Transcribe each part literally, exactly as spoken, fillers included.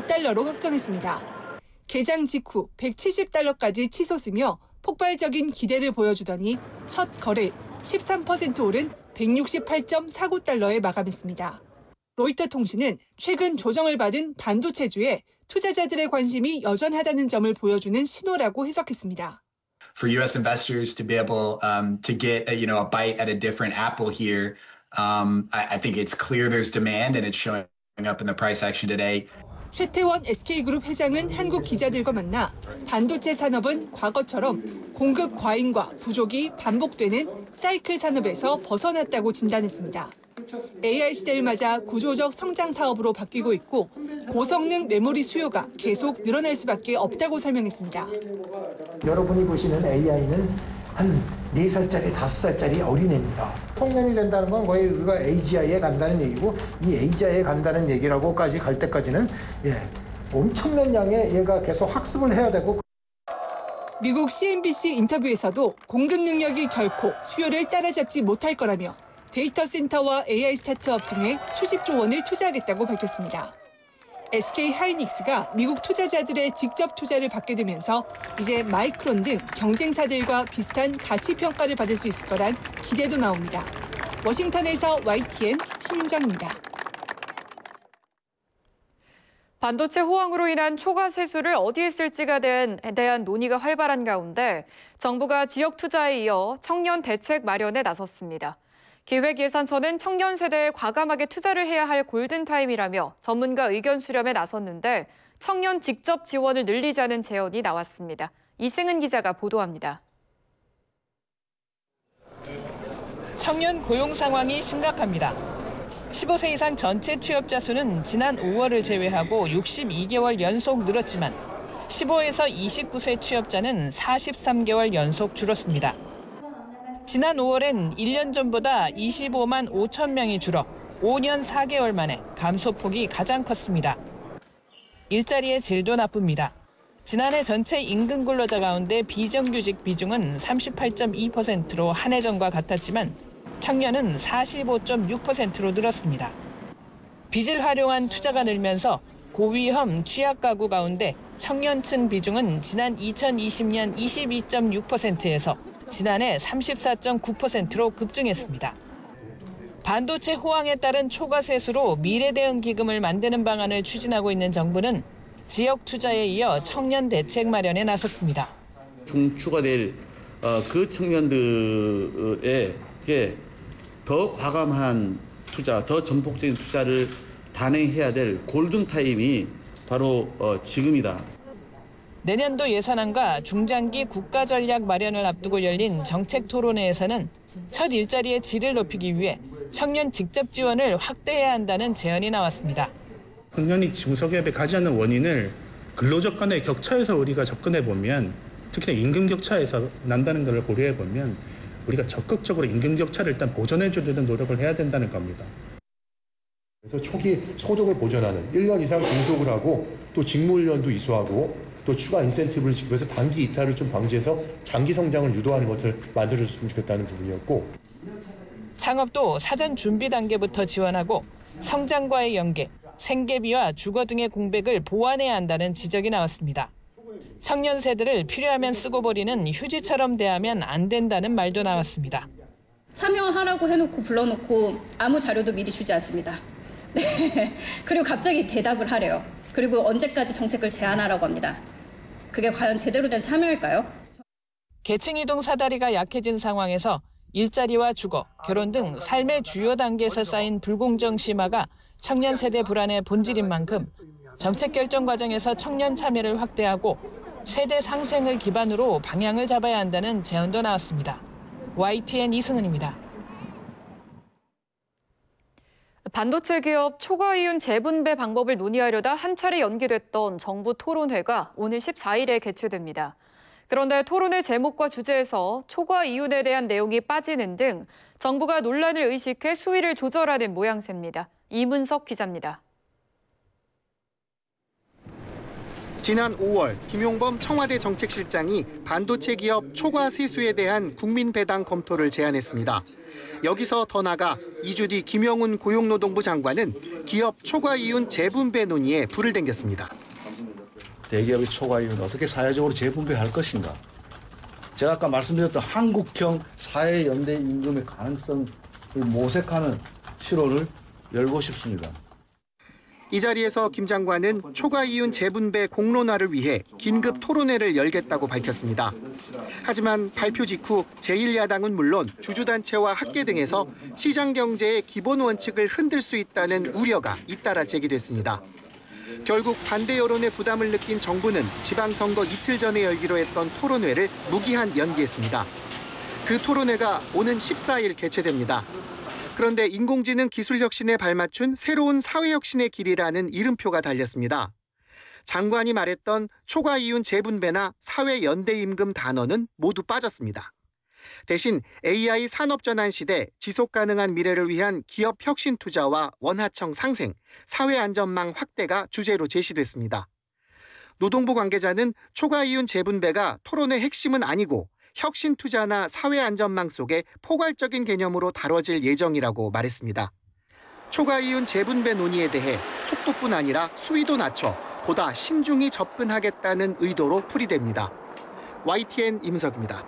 달러로 확정했습니다. 개장 직후 백칠십 달러까지 치솟으며 폭발적인 기대를 보여주더니 첫 거래 십삼 퍼센트 오른 백육십팔 점 사구 달러에 마감했습니다. 로이터 통신은 최근 조정을 받은 반도체주에 투자자들의 관심이 여전하다는 점을 보여주는 신호라고 해석했습니다. For U S investors to be able um, to get a, you know, a bite at a different apple here, um, I, I think it's clear there's demand and it's showing up in the price action today. 최태원 에스케이그룹 회장은 한국 기자들과 만나 반도체 산업은 과거처럼 공급 과잉과 부족이 반복되는 사이클 산업에서 벗어났다고 진단했습니다. 에이아이 시대를 맞아 구조적 성장 사업으로 바뀌고 있고 고성능 메모리 수요가 계속 늘어날 수밖에 없다고 설명했습니다. 여러분이 보시는 에이아이는 한 네 살짜리, 다섯 살짜리 어린애입니다. 청년이 된다는 건 거의 우리가 에이지아이에 간다는 얘기고 이 에이지아이에 간다는 얘기라고까지 갈 때까지는 예, 엄청난 양의 얘가 계속 학습을 해야 되고. 미국 씨엔비씨 인터뷰에서도 공급 능력이 결코 수요를 따라잡지 못할 거라며 데이터 센터와 에이아이 스타트업 등에 수십조 원을 투자하겠다고 밝혔습니다. 에스케이 하이닉스가 미국 투자자들의 직접 투자를 받게 되면서 이제 마이크론 등 경쟁사들과 비슷한 가치 평가를 받을 수 있을 거란 기대도 나옵니다. 워싱턴에서 와이티엔 신윤정입니다. 반도체 호황으로 인한 초과 세수를 어디에 쓸지가 대한 논의가 활발한 가운데 정부가 지역 투자에 이어 청년 대책 마련에 나섰습니다. 기획예산처는 청년 세대에 과감하게 투자를 해야 할 골든타임이라며 전문가 의견 수렴에 나섰는데 청년 직접 지원을 늘리자는 제언이 나왔습니다. 이승은 기자가 보도합니다. 청년 고용 상황이 심각합니다. 십오 세 이상 전체 취업자 수는 지난 오월을 제외하고 육십이 개월 연속 늘었지만 십오에서 이십구 세 취업자는 사십삼 개월 연속 줄었습니다. 지난 오월엔 일 년 전보다 이십오만 오천 명이 줄어 오 년 사 개월 만에 감소폭이 가장 컸습니다. 일자리의 질도 나쁩니다. 지난해 전체 임금 근로자 가운데 비정규직 비중은 삼십팔 점 이 퍼센트로 한 해 전과 같았지만 청년은 사십오 점 육 퍼센트로 늘었습니다. 빚을 활용한 투자가 늘면서 고위험 취약 가구 가운데 청년층 비중은 지난 이천이십 년 이십이 점 육 퍼센트에서 지난해 삼십사 점 구 퍼센트로 급증했습니다. 반도체 호황에 따른 초과 세수로 미래 대응 기금을 만드는 방안을 추진하고 있는 정부는 지역 투자에 이어 청년 대책 마련에 나섰습니다. 중추가 될 그 청년들에게 더 과감한 투자, 더 전폭적인 투자를 단행해야 될 골든타임이 바로 지금이다. 내년도 예산안과 중장기 국가전략 마련을 앞두고 열린 정책 토론회에서는 첫 일자리의 질을 높이기 위해 청년 직접 지원을 확대해야 한다는 제언이 나왔습니다. 청년이 중소기업에 가지 않는 원인을 근로적 간의 격차에서 우리가 접근해 보면, 특히나 임금 격차에서 난다는 것을 고려해 보면 우리가 적극적으로 임금 격차를 일단 보전해 주려는 노력을 해야 된다는 겁니다. 그래서 초기 소득을 보전하는 일 년 이상 근속을 하고 또 직무훈련도 이수하고 또 추가 인센티브를 지급해서 단기 이탈을 좀 방지해서 장기 성장을 유도하는 것을 만들어줬으면 좋겠다는 부분이었고, 창업도 사전 준비 단계부터 지원하고 성장과의 연계, 생계비와 주거 등의 공백을 보완해야 한다는 지적이 나왔습니다. 청년 세대를 필요하면 쓰고 버리는 휴지처럼 대하면 안 된다는 말도 나왔습니다. 참여하라고 해놓고 불러놓고 아무 자료도 미리 주지 않습니다. 네. 그리고 갑자기 대답을 하래요. 그리고 언제까지 정책을 제안하라고 합니다. 그게 과연 제대로 된 참여일까요? 계층 이동 사다리가 약해진 상황에서 일자리와 주거, 결혼 등 삶의 주요 단계에서 쌓인 불공정 심화가 청년 세대 불안의 본질인 만큼 정책 결정 과정에서 청년 참여를 확대하고 세대 상생을 기반으로 방향을 잡아야 한다는 제언도 나왔습니다. 와이티엔 이승은입니다. 반도체 기업 초과이윤 재분배 방법을 논의하려다 한 차례 연기됐던 정부 토론회가 오늘 십사 일에 개최됩니다. 그런데 토론회 제목과 주제에서 초과이윤에 대한 내용이 빠지는 등 정부가 논란을 의식해 수위를 조절하는 모양새입니다. 이문석 기자입니다. 지난 오월 김용범 청와대 정책실장이 반도체 기업 초과 세수에 대한 국민 배당 검토를 제안했습니다. 여기서 더 나아가 이 주 뒤 김영훈 고용노동부 장관은 기업 초과 이윤 재분배 논의에 불을 댕겼습니다. 대기업의 초과 이윤을 어떻게 사회적으로 재분배할 것인가. 제가 아까 말씀드렸던 한국형 사회연대 임금의 가능성을 모색하는 실험을 열고 싶습니다. 이 자리에서 김 장관은 초과 이윤 재분배 공론화를 위해 긴급 토론회를 열겠다고 밝혔습니다. 하지만 발표 직후 제일 야당은 물론 주주단체와 학계 등에서 시장 경제의 기본 원칙을 흔들 수 있다는 우려가 잇따라 제기됐습니다. 결국 반대 여론의 부담을 느낀 정부는 지방선거 이틀 전에 열기로 했던 토론회를 무기한 연기했습니다. 그 토론회가 오는 십사 일 개최됩니다. 그런데 인공지능 기술 혁신에 발맞춘 새로운 사회혁신의 길이라는 이름표가 달렸습니다. 장관이 말했던 초과 이윤 재분배나 사회연대임금 단어는 모두 빠졌습니다. 대신 에이아이 산업전환 시대 지속가능한 미래를 위한 기업 혁신 투자와 원하청 상생, 사회안전망 확대가 주제로 제시됐습니다. 노동부 관계자는 초과 이윤 재분배가 토론의 핵심은 아니고 혁신 투자나 사회 안전망 속에 포괄적인 개념으로 다뤄질 예정이라고 말했습니다. 초과 이윤 재분배 논의에 대해 속도뿐 아니라 수위도 낮춰 보다 신중히 접근하겠다는 의도로 풀이됩니다. 와이티엔 임석입니다.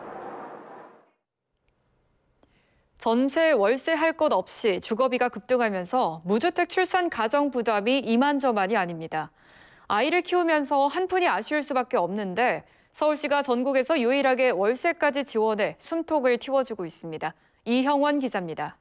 전세, 월세 할 것 없이 주거비가 급등하면서 무주택 출산 가정 부담이 이만저만이 아닙니다. 아이를 키우면서 한푼이 아쉬울 수밖에 없는데 서울시가 전국에서 유일하게 월세까지 지원해 숨통을 틔워주고 있습니다. 이형원 기자입니다.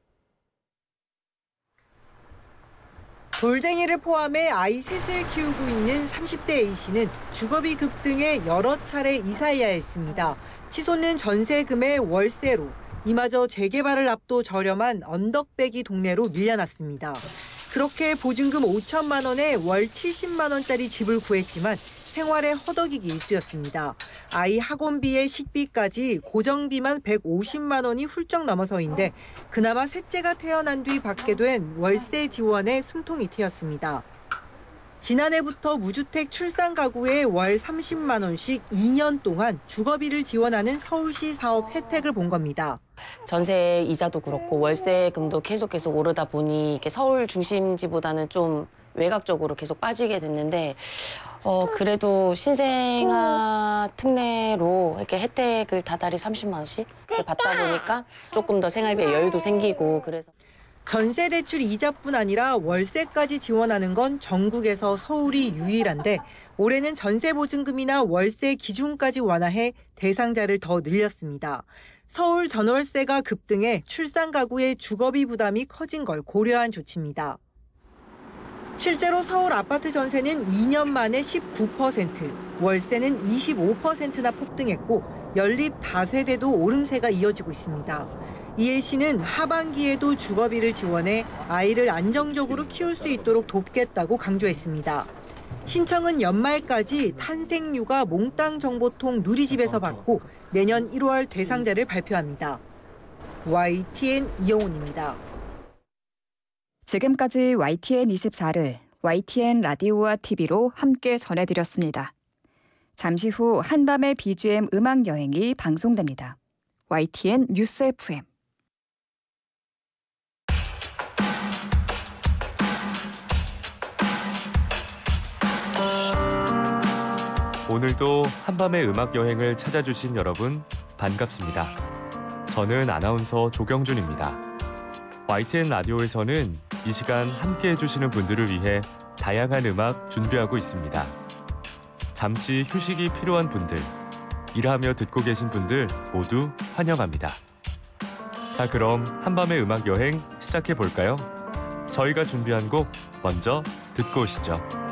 돌쟁이를 포함해 아이 셋을 키우고 있는 삼십 대 A씨는 주거비 급등에 여러 차례 이사해야 했습니다. 치솟는 전세금의 월세로 이마저 재개발을 앞둬 저렴한 언덕배기 동네로 밀려났습니다. 그렇게 보증금 오천만 원에 월 칠십만 원짜리 집을 구했지만 생활에 허덕이기 일쑤였습니다. 아이 학원비에 식비까지 고정비만 백오십만 원이 훌쩍 넘어서인데 그나마 셋째가 태어난 뒤 받게 된 월세 지원에 숨통이 트였습니다. 지난해부터 무주택 출산 가구에 월 삼십만 원씩 이 년 동안 주거비를 지원하는 서울시 사업 혜택을 본 겁니다. 전세 이자도 그렇고 월세금도 계속 계속 오르다 보니 이렇게 서울 중심지보다는 좀 외곽적으로 계속 빠지게 됐는데 어 그래도 신생아 특례로 이렇게 혜택을 다달이 삼십만 원씩 이렇게 받다 보니까 조금 더 생활비에 여유도 생기고 그래서. 전세 대출 이자뿐 아니라 월세까지 지원하는 건 전국에서 서울이 유일한데 올해는 전세 보증금이나 월세 기준까지 완화해 대상자를 더 늘렸습니다. 서울 전월세가 급등해 출산 가구의 주거비 부담이 커진 걸 고려한 조치입니다. 실제로 서울 아파트 전세는 이 년 만에 십구 퍼센트, 월세는 이십오 퍼센트나 폭등했고 연립 다세대도 오름세가 이어지고 있습니다. 이엘 씨는 하반기에도 주거비를 지원해 아이를 안정적으로 키울 수 있도록 돕겠다고 강조했습니다. 신청은 연말까지 탄생육아 몽땅 정보통 누리집에서 받고 내년 일월 대상자를 발표합니다. 와이티엔 이영훈입니다. 지금까지 와이티엔 이십사를 와이티엔 라디오와 티비로 함께 전해드렸습니다. 잠시 후 한밤의 비지엠 음악 여행이 방송됩니다. 와이티엔 뉴스 에프엠. 오늘도 한밤의 음악 여행을 찾아주신 여러분 반갑습니다. 저는 아나운서 조경준입니다. 와이티엔 라디오에서는 이 시간 함께 해주시는 분들을 위해 다양한 음악 준비하고 있습니다. 잠시 휴식이 필요한 분들, 일하며 듣고 계신 분들 모두 환영합니다. 자, 그럼 한밤의 음악 여행 시작해 볼까요? 저희가 준비한 곡 먼저 듣고 오시죠.